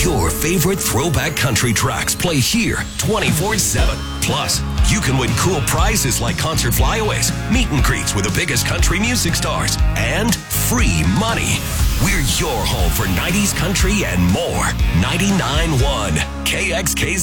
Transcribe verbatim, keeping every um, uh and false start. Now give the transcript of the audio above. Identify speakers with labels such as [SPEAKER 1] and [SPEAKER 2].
[SPEAKER 1] Your favorite throwback country tracks play here twenty-four seven. Plus, you can win cool prizes like concert flyaways, meet and greets with the biggest country music stars, and free money. We're your home for nineties country and more. ninety-nine point one K X K Z.